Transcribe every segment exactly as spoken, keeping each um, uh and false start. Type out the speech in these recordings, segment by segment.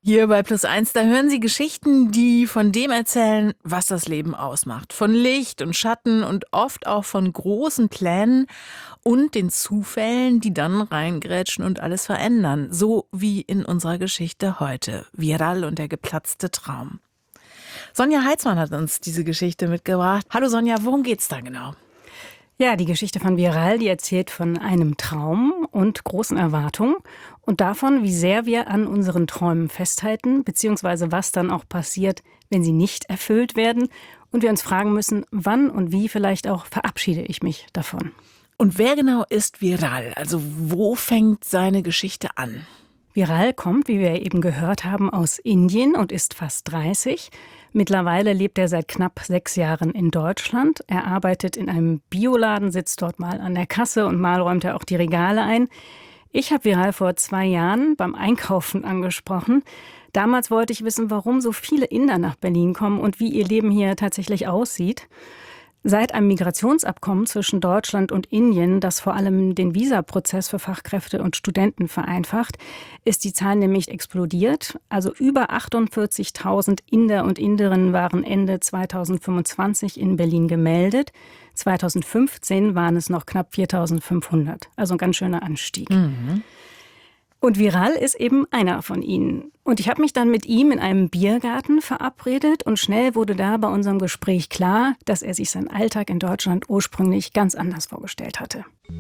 Hier bei Plus Eins, da hören Sie Geschichten, die von dem erzählen, was das Leben ausmacht. Von Licht und Schatten und oft auch von großen Plänen und den Zufällen, die dann reingrätschen und alles verändern. So wie in unserer Geschichte heute. Viral und der geplatzte Traum. Sonja Heitzmann hat uns diese Geschichte mitgebracht. Hallo Sonja, worum geht's da genau? Ja, die Geschichte von Viral, die erzählt von einem Traum und großen Erwartungen und davon, wie sehr wir an unseren Träumen festhalten, beziehungsweise was dann auch passiert, wenn sie nicht erfüllt werden und wir uns fragen müssen, wann und wie vielleicht auch verabschiede ich mich davon. Und wer genau ist Viral? Also wo fängt seine Geschichte an? Viral kommt, wie wir eben gehört haben, aus Indien und ist fast dreißig. Mittlerweile lebt er seit knapp sechs Jahren in Deutschland. Er arbeitet in einem Bioladen, sitzt dort mal an der Kasse und mal räumt er auch die Regale ein. Ich habe Viral vor zwei Jahren beim Einkaufen angesprochen. Damals wollte ich wissen, warum so viele Inder nach Berlin kommen und wie ihr Leben hier tatsächlich aussieht. Seit einem Migrationsabkommen zwischen Deutschland und Indien, das vor allem den Visaprozess für Fachkräfte und Studenten vereinfacht, ist die Zahl nämlich explodiert. Also über achtundvierzigtausend Inder und Inderinnen waren Ende zweitausendfünfundzwanzig in Berlin gemeldet. zweitausendfünfzehn waren es noch knapp viertausendfünfhundert. Also ein ganz schöner Anstieg. Mhm. Und Viral ist eben einer von ihnen. Und ich habe mich dann mit ihm in einem Biergarten verabredet und schnell wurde da bei unserem Gespräch klar, dass er sich seinen Alltag in Deutschland ursprünglich ganz anders vorgestellt hatte.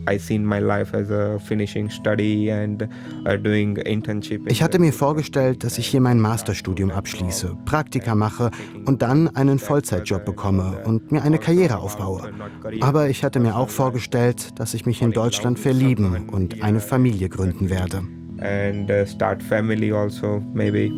Ich hatte mir vorgestellt, dass ich hier mein Masterstudium abschließe, Praktika mache und dann einen Vollzeitjob bekomme und mir eine Karriere aufbaue. Aber ich hatte mir auch vorgestellt, dass ich mich in Deutschland verlieben und eine Familie gründen werde. And uh, start family also, maybe.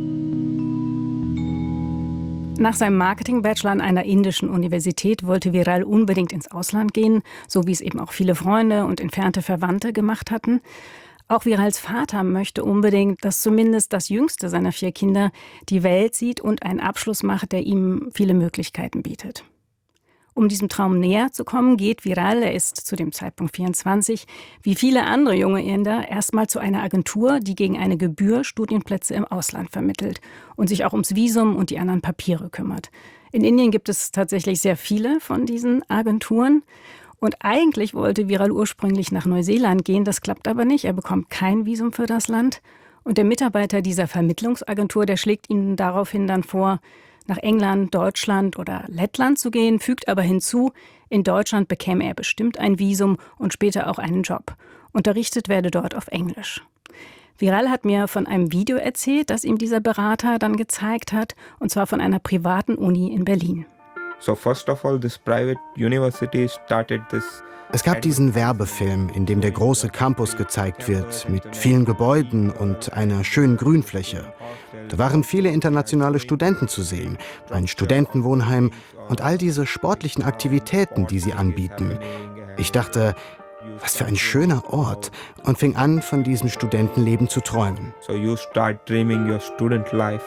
Nach seinem Marketing-Bachelor an einer indischen Universität wollte Viral unbedingt ins Ausland gehen, so wie es eben auch viele Freunde und entfernte Verwandte gemacht hatten. Auch Virals Vater möchte unbedingt, dass zumindest das jüngste seiner vier Kinder die Welt sieht und einen Abschluss macht, der ihm viele Möglichkeiten bietet. Um diesem Traum näher zu kommen, geht Viral, er ist zu dem Zeitpunkt vierundzwanzig, wie viele andere junge Inder, erstmal zu einer Agentur, die gegen eine Gebühr Studienplätze im Ausland vermittelt und sich auch ums Visum und die anderen Papiere kümmert. In Indien gibt es tatsächlich sehr viele von diesen Agenturen. Und eigentlich wollte Viral ursprünglich nach Neuseeland gehen, das klappt aber nicht. Er bekommt kein Visum für das Land. Und der Mitarbeiter dieser Vermittlungsagentur, der schlägt ihm daraufhin dann vor, nach England, Deutschland oder Lettland zu gehen, fügt aber hinzu, in Deutschland bekäme er bestimmt ein Visum und später auch einen Job. Unterrichtet werde dort auf Englisch. Viral hat mir von einem Video erzählt, das ihm dieser Berater dann gezeigt hat, und zwar von einer privaten Uni in Berlin. So first of all, this private university started this. Es gab diesen Werbefilm, in dem der große Campus gezeigt wird, mit vielen Gebäuden und einer schönen Grünfläche. Da waren viele internationale Studenten zu sehen, ein Studentenwohnheim und all diese sportlichen Aktivitäten, die sie anbieten. Ich dachte, was für ein schöner Ort, und fing an, von diesem Studentenleben zu träumen. So you start dreaming your student life.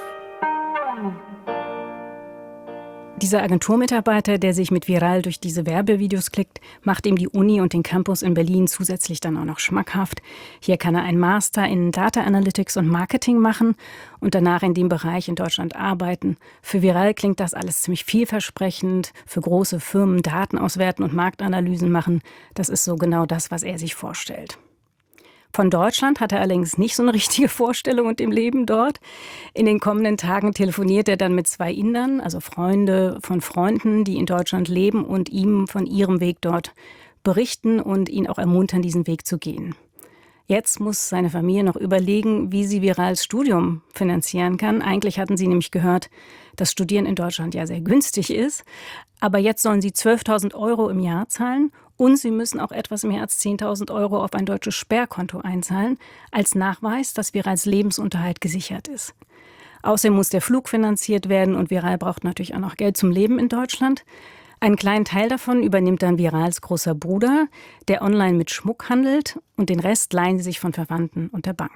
Dieser Agenturmitarbeiter, der sich mit Viral durch diese Werbevideos klickt, macht ihm die Uni und den Campus in Berlin zusätzlich dann auch noch schmackhaft. Hier kann er einen Master in Data Analytics und Marketing machen und danach in dem Bereich in Deutschland arbeiten. Für Viral klingt das alles ziemlich vielversprechend. Für große Firmen Daten auswerten und Marktanalysen machen, das ist so genau das, was er sich vorstellt. Von Deutschland hat er allerdings nicht so eine richtige Vorstellung und dem Leben dort. In den kommenden Tagen telefoniert er dann mit zwei Indern, also Freunde von Freunden, die in Deutschland leben und ihm von ihrem Weg dort berichten und ihn auch ermuntern, diesen Weg zu gehen. Jetzt muss seine Familie noch überlegen, wie sie Virals Studium finanzieren kann. Eigentlich hatten sie nämlich gehört, dass Studieren in Deutschland ja sehr günstig ist. Aber jetzt sollen sie zwölftausend Euro im Jahr zahlen und sie müssen auch etwas mehr als zehntausend Euro auf ein deutsches Sperrkonto einzahlen, als Nachweis, dass Virals Lebensunterhalt gesichert ist. Außerdem muss der Flug finanziert werden und Viral braucht natürlich auch noch Geld zum Leben in Deutschland. Einen kleinen Teil davon übernimmt dann Virals großer Bruder, der online mit Schmuck handelt, und den Rest leihen sie sich von Verwandten und der Bank.